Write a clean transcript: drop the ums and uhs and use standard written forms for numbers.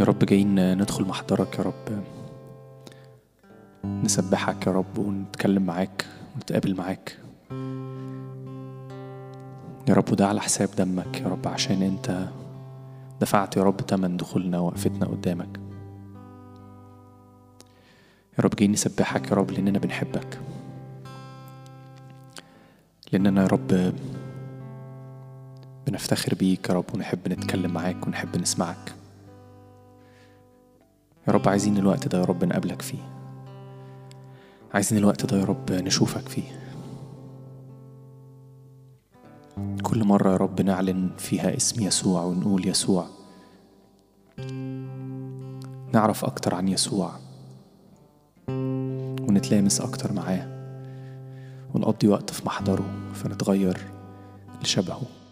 يا رب جايين ندخل محضرك يا رب، نسبحك يا رب ونتكلم معاك ونتقابل معاك يا رب. وده على حساب دمك يا رب، عشان انت دفعت يا رب تمن دخولنا ووقفتنا قدامك يا رب. جايين نسبحك يا رب لأننا بنحبك، لأننا يا رب بنفتخر بيك يا رب، ونحب نتكلم معاك ونحب نسمعك يا رب. عايزين الوقت ده يا رب نقابلك فيه، عايزين الوقت ده يا رب نشوفك فيه. كل مرة يا رب نعلن فيها اسم يسوع ونقول يسوع، نعرف أكتر عن يسوع ونتلامس أكتر معاه ونقضي وقت في محضره فنتغير لشبهه.